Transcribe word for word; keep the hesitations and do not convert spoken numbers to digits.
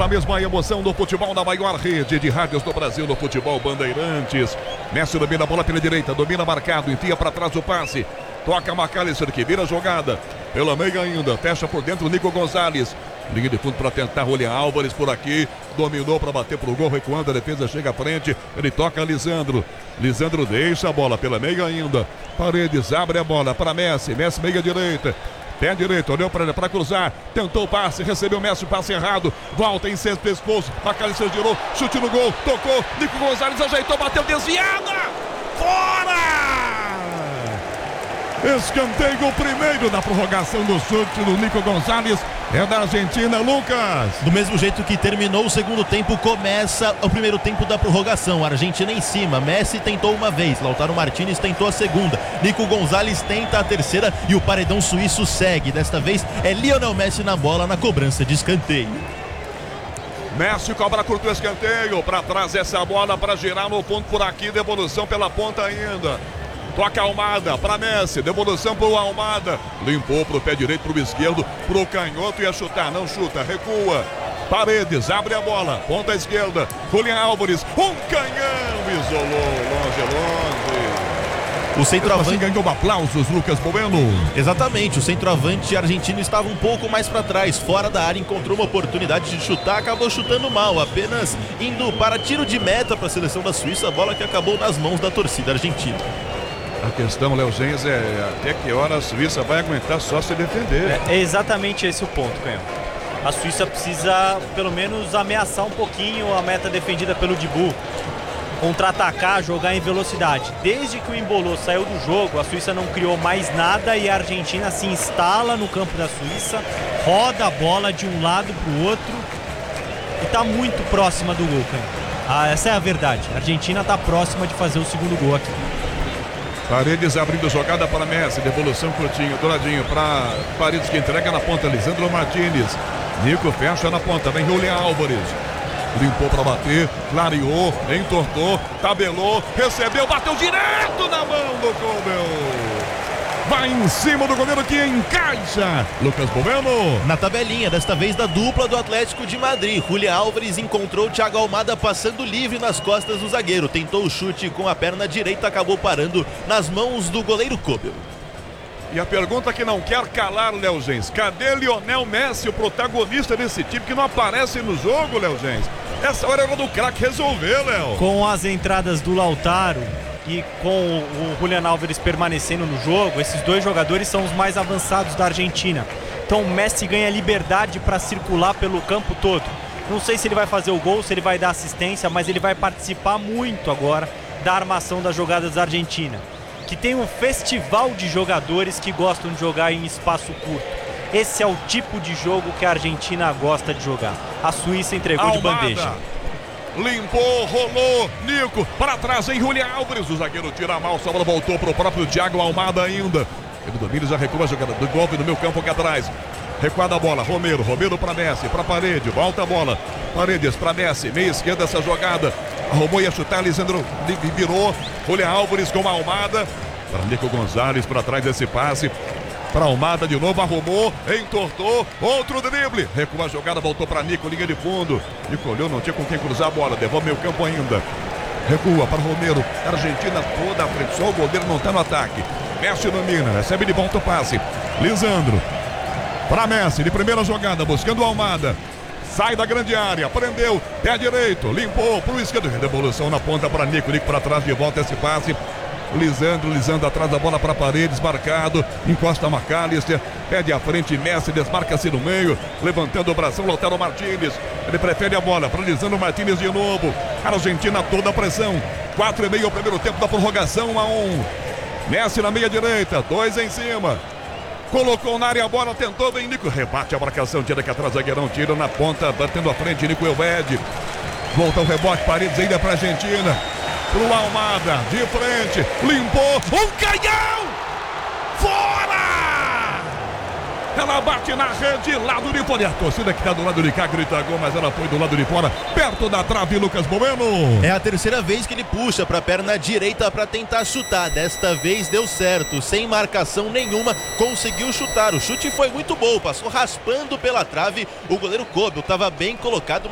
pela mesma emoção do futebol na maior rede de rádios do Brasil, no futebol Bandeirantes. Messi domina a bola pela direita, domina marcado, enfia para trás o passe. Toca McAllister que vira a jogada. Pela meia ainda, fecha por dentro o Nico Gonzalez. Linha de fundo para tentar Julián Álvares por aqui. Dominou para bater pro gol, recuando, a defesa chega à frente. Ele toca a Lisandro. Lisandro deixa a bola pela meia ainda. Paredes abre a bola para Messi. Messi meia direita. Pé direito, olhou para cruzar. Tentou o passe, recebeu o Messi, passe errado. Volta em seu pescoço. McAllister girou, chute no gol. Tocou, Nico Gonzalez ajeitou, bateu desviada. Fora! Escanteio primeiro da prorrogação do chute do Nico Gonzalez. É da Argentina, Lucas. Do mesmo jeito que terminou o segundo tempo, começa o primeiro tempo da prorrogação. A Argentina em cima. Messi tentou uma vez, Lautaro Martínez tentou a segunda, Nico Gonzalez tenta a terceira e o paredão suíço segue. Desta vez é Lionel Messi na bola na cobrança de escanteio. Messi cobra curto escanteio. Para trás essa bola para girar no fundo por aqui. Devolução pela ponta ainda. Toca a Almada para Messi, devolução para o Almada, limpou para o pé direito, para o esquerdo, para o canhoto, ia chutar, não chuta, recua. Paredes, abre a bola, ponta esquerda, Julián Álvares, um canhão, isolou, longe, longe. O centroavante assim ganhou aplausos, Lucas Bueno. Exatamente, o centroavante argentino estava um pouco mais para trás, fora da área, encontrou uma oportunidade de chutar, acabou chutando mal, apenas indo para tiro de meta para a seleção da Suíça, a bola que acabou nas mãos da torcida argentina. A questão, Léo Gens, é até que hora a Suíça vai aguentar só se defender. É, é exatamente esse o ponto, Canhão. A Suíça precisa, pelo menos, ameaçar um pouquinho a meta defendida pelo Dibu. Contra-atacar, jogar em velocidade. Desde que o Embolou saiu do jogo, a Suíça não criou mais nada e a Argentina se instala no campo da Suíça, roda a bola de um lado para o outro e está muito próxima do gol, Canhão. Ah, essa é a verdade. A Argentina está próxima de fazer o segundo gol aqui. Paredes abrindo jogada para Messi, devolução curtinho, do ladinho para Paredes que entrega na ponta, Lisandro Martínez. Nico fecha na ponta, vem Julián Álvares. Limpou para bater, clareou, entortou, tabelou, recebeu, bateu direto na mão do Kobel. Vai em cima do goleiro que encaixa. Lucas Bueno. Na tabelinha, desta vez da dupla do Atlético de Madrid. Julián Álvares encontrou o Thiago Almada passando livre nas costas do zagueiro. Tentou o chute com a perna direita, acabou parando nas mãos do goleiro Kobel. E a pergunta que não quer calar, Léo Gens. Cadê Lionel Messi, o protagonista desse time que não aparece no jogo, Léo Gens? Essa hora era do craque resolver, Léo. Com as entradas do Lautaro e com o Julián Álvares permanecendo no jogo, esses dois jogadores são os mais avançados da Argentina. Então o Messi ganha liberdade para circular pelo campo todo. Não sei se ele vai fazer o gol, se ele vai dar assistência, mas ele vai participar muito agora da armação das jogadas da Argentina, que tem um festival de jogadores que gostam de jogar em espaço curto. Esse é o tipo de jogo que a Argentina gosta de jogar. A Suíça entregou Almada. de bandeja. Limpou, rolou, Nico, para trás em Julián Álvares, o zagueiro tira mal, a bola voltou para o próprio Thiago Almada ainda. Ele domina, já recua a jogada do golpe do meio campo aqui atrás. Recuada a bola, Romero, Romero para Messi, para Parede, volta a bola. Paredes para Messi, meia esquerda essa jogada. Arrumou e ia chutar, Lisandro virou, Julián Álvares com a Almada. Para Nico Gonzalez, para trás desse passe. Para Almada de novo, arrumou, entortou, outro drible, recua a jogada, voltou para Nico, linha de fundo. Nico olhou, não tinha com quem cruzar a bola, devolve meio campo ainda. Recua para Romero, Argentina toda à frente, só o goleiro não está no ataque. Messi domina, recebe de volta o passe. Lisandro, para Messi, de primeira jogada, buscando Almada. Sai da grande área, prendeu, pé direito, limpou para o esquerdo. Devolução na ponta para Nico, Nico para trás, de volta esse passe. Lisandro, Lisandro atrás da bola para Paredes, marcado, encosta McAllister, pede à frente, Messi desmarca-se no meio, levantando o bração, Lautaro Martínez, ele prefere a bola para Lisandro Martínez de novo, a Argentina toda a pressão, quatro e meio o primeiro tempo da prorrogação, um a um, Messi na meia direita, dois em cima, colocou na área a bola, tentou, vem Nico, rebate a marcação, tira aqui atrás, zagueirão, tira na ponta, batendo à frente, Nico Elved, volta o rebote, Paredes ainda para a Argentina. Pro Almada, de frente, limpou, um canhão! Fora! Ela bate na rede, lado de fora. E a torcida que está do lado de cá grita gol, mas ela foi do lado de fora, perto da trave, Lucas Bueno. É a terceira vez que ele puxa para a perna direita para tentar chutar. Desta vez deu certo, sem marcação nenhuma, conseguiu chutar. O chute foi muito bom, passou raspando pela trave. O goleiro Kobel estava bem colocado.